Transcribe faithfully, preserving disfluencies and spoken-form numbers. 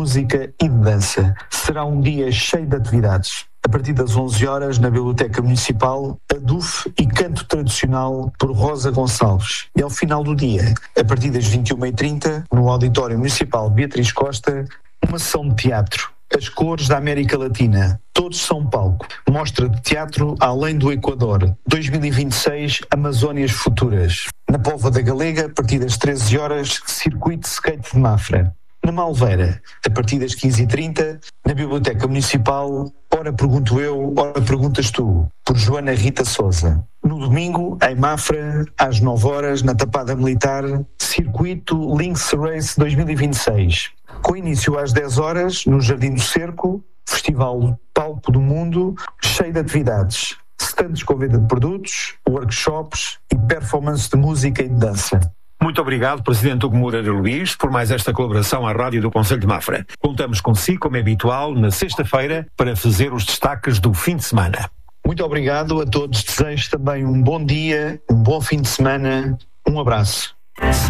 música e de dança. Será um dia cheio de atividades. A partir das onze horas, na Biblioteca Municipal, adufe e canto tradicional por Rosa Gonçalves. E ao final do dia, a partir das vinte e uma e trinta, no Auditório Municipal Beatriz Costa, uma sessão de teatro. As cores da América Latina, todos são palco. Mostra de teatro além do Equador. dois mil e vinte e seis, Amazónias Futuras. Na Póvoa da Galega, a partir das treze horas, circuito de skate de Mafra. Na Malveira, a partir das quinze e trinta, na Biblioteca Municipal, ora pergunto eu, ora perguntas tu, por Joana Rita Souza. No domingo, em Mafra, às nove horas, na Tapada Militar, circuito Links Race dois mil e vinte e seis. Com início às dez horas, no Jardim do Cerco, Festival Palco do Mundo, cheio de atividades. Stands com venda de produtos, workshops e performance de música e de dança. Muito obrigado, Presidente Hugo Moreira Luís, por mais esta colaboração à Rádio do Concelho de Mafra. Contamos consigo, como é habitual, na sexta-feira, para fazer os destaques do fim de semana. Muito obrigado a todos. Desejo também um bom dia, um bom fim de semana. Um abraço.